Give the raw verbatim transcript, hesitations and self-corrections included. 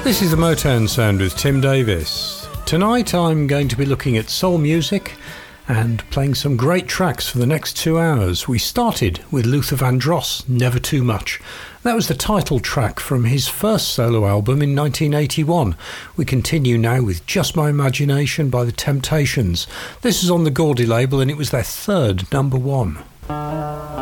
This is the Motown Sound with Tim Davis. Tonight I'm going to be looking at soul music and playing some great tracks for the next two hours. We started with Luther Vandross, Never Too Much. That was the title track from his first solo album in nineteen eighty-one. We continue now with Just My Imagination by The Temptations. This is on the Gordy label and it was their third number one.